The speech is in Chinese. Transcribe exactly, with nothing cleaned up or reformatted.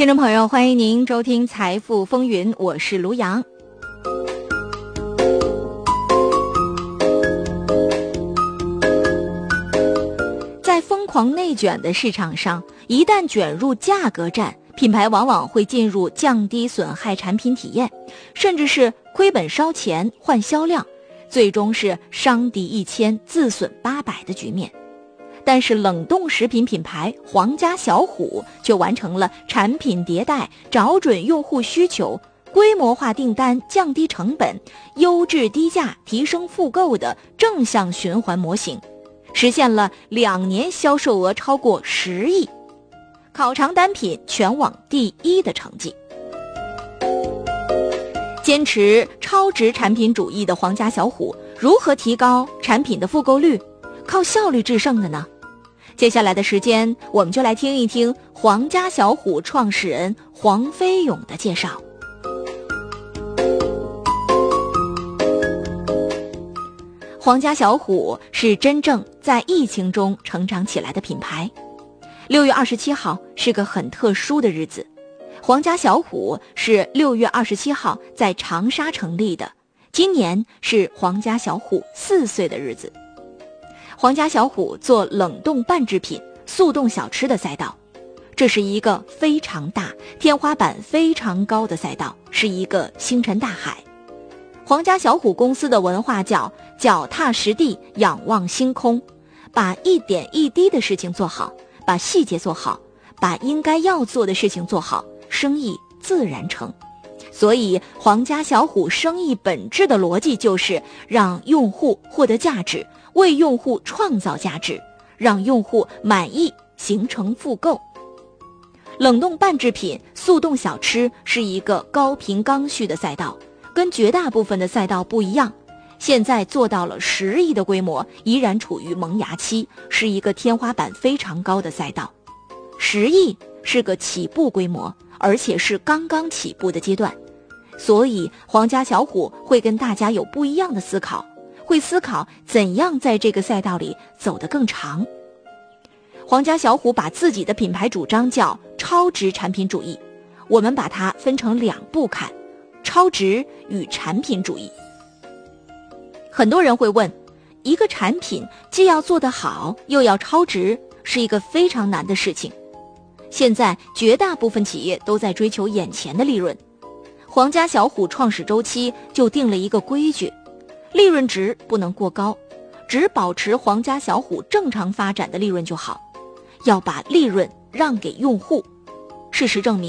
听众朋友，欢迎您收听财富风云，我是卢阳。在疯狂内卷的市场上，一旦卷入价格战，品牌往往会进入降低损害产品体验，甚至是亏本烧钱换销量，最终是伤敌一千自损八百的局面。但是冷冻食品品牌皇家小虎却完成了产品迭代、找准用户需求、规模化订单、降低成本、优质低价提升复购的正向循环模型，实现了两年销售额超过十亿，烤肠单品全网第一的成绩。坚持超值产品主义的皇家小虎如何提高产品的复购率？靠效率制胜的呢？接下来的时间，我们就来听一听皇家小虎创始人黄飞勇的介绍。皇家小虎是真正在疫情中成长起来的品牌。六月二十七号是个很特殊的日子，皇家小虎是六月二十七号在长沙成立的，今年是皇家小虎四岁的日子。皇家小虎做冷冻半制品、速冻小吃的赛道，这是一个非常大、天花板非常高的赛道，是一个星辰大海。皇家小虎公司的文化叫脚踏实地，仰望星空，把一点一滴的事情做好，把细节做好，把应该要做的事情做好，生意自然成。所以皇家小虎生意本质的逻辑就是让用户获得价值，为用户创造价值，让用户满意，形成复购。冷冻半制品、速冻小吃是一个高频刚需的赛道，跟绝大部分的赛道不一样，现在做到了十亿的规模，依然处于萌芽期，是一个天花板非常高的赛道。十亿是个起步规模，而且是刚刚起步的阶段，所以皇家小虎会跟大家有不一样的思考，会思考怎样在这个赛道里走得更长。皇家小虎把自己的品牌主张叫超值产品主义，我们把它分成两步看，超值与产品主义。很多人会问，一个产品既要做得好又要超值，是一个非常难的事情。现在绝大部分企业都在追求眼前的利润，皇家小虎创始周期就定了一个规矩，利润值不能过高，只保持皇家小虎正常发展的利润就好，要把利润让给用户。事实证明